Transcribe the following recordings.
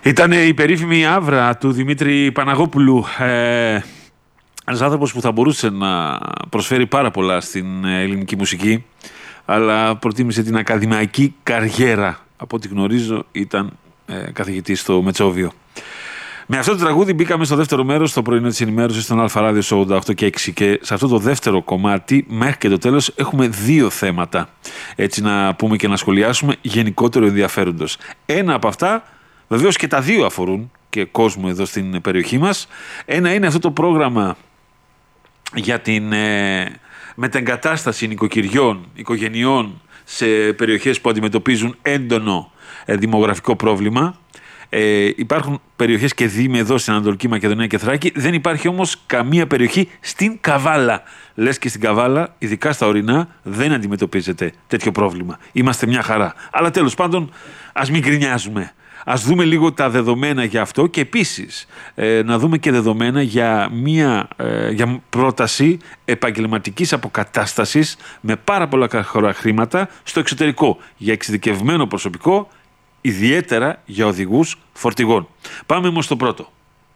Ήταν η περίφημη άβρα του Δημήτρη Παναγόπουλου. Ένας άνθρωπος που θα μπορούσε να προσφέρει πάρα πολλά στην ελληνική μουσική, αλλά προτίμησε την ακαδημαϊκή καριέρα. Από ό,τι γνωρίζω ήταν καθηγητής στο Μετσόβιο. Με αυτό το τραγούδι μπήκαμε στο δεύτερο μέρος, στο πρωινό της ενημέρωσης, στον Αλφα Ράδιο στο 88 και 6. Και σε αυτό το δεύτερο κομμάτι, μέχρι και το τέλος, έχουμε δύο θέματα. Έτσι να πούμε και να σχολιάσουμε γενικότερο ενδιαφέροντος. Ένα από αυτά, βεβαίως και τα δύο αφορούν και κόσμο εδώ στην περιοχή μας. Ένα είναι αυτό το πρόγραμμα για την μετεγκατάσταση νοικοκυριών, οικογενειών σε περιοχές που αντιμετωπίζουν έντονο δημογραφικό πρόβλημα. Υπάρχουν περιοχές και δήμοι εδώ στην Ανατολική Μακεδονία και Θράκη. Δεν υπάρχει όμως καμία περιοχή στην Καβάλα. Λες και στην Καβάλα, ειδικά στα ορεινά, δεν αντιμετωπίζεται τέτοιο πρόβλημα. Είμαστε μια χαρά. Αλλά τέλος πάντων, ας μην γκρινιάζουμε. Ας δούμε λίγο τα δεδομένα για αυτό και επίσης να δούμε και δεδομένα για για πρόταση επαγγελματικής αποκατάστασης με πάρα πολλά χρήματα στο εξωτερικό για εξειδικευμένο προσωπικό, ιδιαίτερα για οδηγούς φορτηγών. Πάμε όμως στο πρώτο.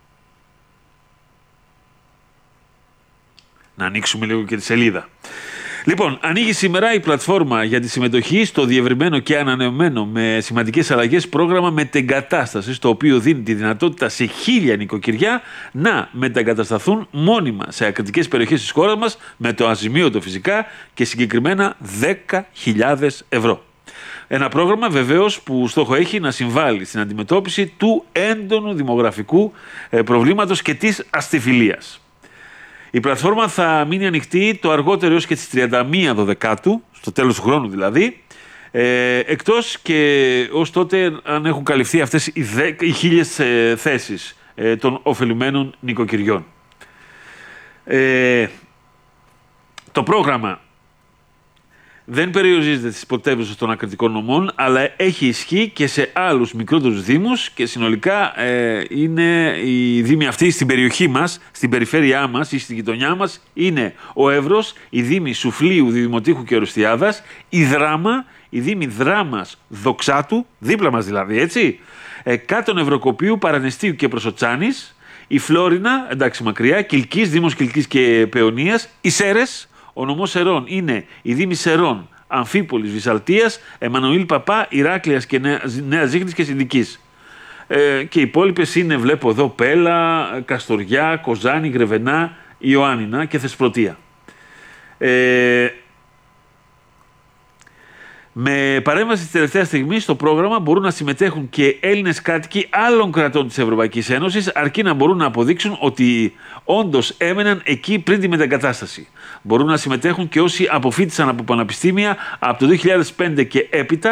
Να ανοίξουμε λίγο και τη σελίδα. Λοιπόν, ανοίγει σήμερα η πλατφόρμα για τη συμμετοχή στο διευρυμένο και ανανεωμένο με σημαντικές αλλαγές πρόγραμμα μετεγκατάστασης, το οποίο δίνει τη δυνατότητα σε 1.000 νοικοκυριά να μετεγκατασταθούν μόνιμα σε ακριτικές περιοχές της χώρας μας με το αζημίωτο φυσικά και συγκεκριμένα 10.000 ευρώ. Ένα πρόγραμμα βεβαίως που στόχο έχει να συμβάλλει στην αντιμετώπιση του έντονου δημογραφικού προβλήματος και της αστιφιλίας. Η πλατφόρμα θα μείνει ανοιχτή το αργότερο έως και τις 31 Δεκάτου, στο τέλος του χρόνου δηλαδή, εκτός και ως τότε αν έχουν καλυφθεί αυτές οι 1.000 θέσεις των ωφελουμένων νοικοκυριών. Το πρόγραμμα δεν περιορίζεται στις πρωτεύουσες των ακριτικών νομών, αλλά έχει ισχύ και σε άλλους μικρότερους δήμους και συνολικά είναι οι δήμοι αυτοί στην περιοχή μας, στην περιφέρειά μας ή στη γειτονιά μας, είναι ο Εύρος, οι δήμοι Σουφλίου, Δημοτήχου και Ορεστιάδας, η Δράμα, οι δήμοι Δράμας, Δοξάτου, δίπλα μας δηλαδή, έτσι, Κάτων Ευρωκοπίου, Παρανεστίου και Προσοτσάνης, η Φλόρινα, εντάξει μακριά, Κιλκής, Δήμος Κιλκής και Παιωνίας, οι Σέρες. Ο νομός Σερών είναι οι δήμοι Σερών, Αμφίπολης, Βυσσαλτίας, Εμμανουήλ Παπά, Ηράκλειας και Νέας Ζήχνης και Συνδικής. Και οι υπόλοιπες είναι, βλέπω εδώ, Πέλα, Καστοριά, Κοζάνη, Γρεβενά, Ιωάννινα και Θεσπρωτεία. Με παρέμβαση της τελευταίας στιγμής στο πρόγραμμα μπορούν να συμμετέχουν και Έλληνες κάτοικοι άλλων κρατών της Ευρωπαϊκής Ένωσης, αρκεί να μπορούν να αποδείξουν ότι όντως έμεναν εκεί πριν τη μετεγκατάσταση. Μπορούν να συμμετέχουν και όσοι αποφοίτησαν από πανεπιστήμια από το 2005 και έπειτα